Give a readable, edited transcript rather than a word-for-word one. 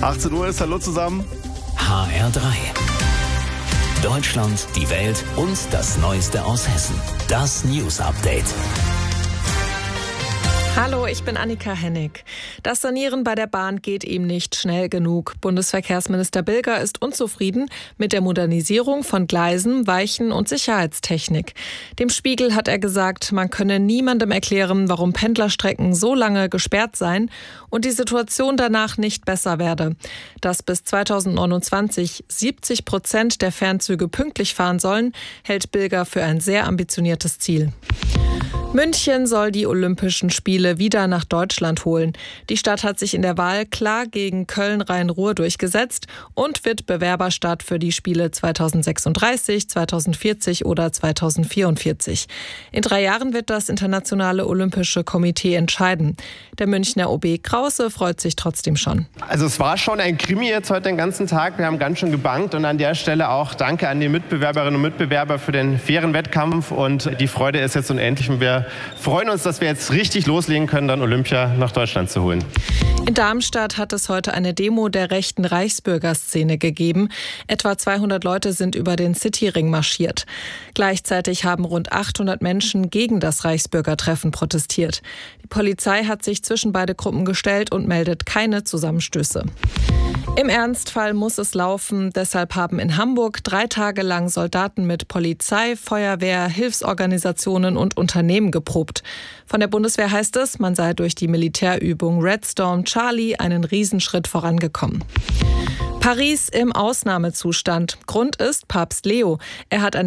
18 Uhr ist, hallo zusammen. HR3. Deutschland, die Welt und das Neueste aus Hessen. Das News Update. Hallo, ich bin Annika Hennig. Das Sanieren bei der Bahn geht ihm nicht schnell genug. Bundesverkehrsminister Bilger ist unzufrieden mit der Modernisierung von Gleisen, Weichen und Sicherheitstechnik. Dem Spiegel hat er gesagt, man könne niemandem erklären, warum Pendlerstrecken so lange gesperrt seien und die Situation danach nicht besser werde. Dass bis 2029 70% der Fernzüge pünktlich fahren sollen, hält Bilger für ein sehr ambitioniertes Ziel. München soll die Olympischen Spiele wieder nach Deutschland holen. Die Stadt hat sich in der Wahl klar gegen Köln-Rhein-Ruhr durchgesetzt und wird Bewerberstadt für die Spiele 2036, 2040 oder 2044. In 3 Jahren wird das Internationale Olympische Komitee entscheiden. Der Münchner OB Krause freut sich trotzdem schon. Also es war schon ein Krimi jetzt heute den ganzen Tag. Wir haben ganz schön gebangt und an der Stelle auch danke an die Mitbewerberinnen und Mitbewerber für den fairen Wettkampf und die Freude ist jetzt unendlich und wir freuen uns, dass wir jetzt richtig loslegen können, dann Olympia nach Deutschland zu holen. In Darmstadt hat es heute eine Demo der rechten Reichsbürgerszene gegeben. Etwa 200 Leute sind über den Cityring marschiert. Gleichzeitig haben rund 800 Menschen gegen das Reichsbürgertreffen protestiert. Die Polizei hat sich zwischen beide Gruppen gestellt und meldet keine Zusammenstöße. Im Ernstfall muss es laufen. Deshalb haben in Hamburg 3 Tage lang Soldaten mit Polizei, Feuerwehr, Hilfsorganisationen und Unternehmen geprobt. Von der Bundeswehr heißt es, man sei durch die Militärübung Red Storm Charlie einen Riesenschritt vorangekommen. Paris im Ausnahmezustand. Grund ist Papst Leo. Er hat eine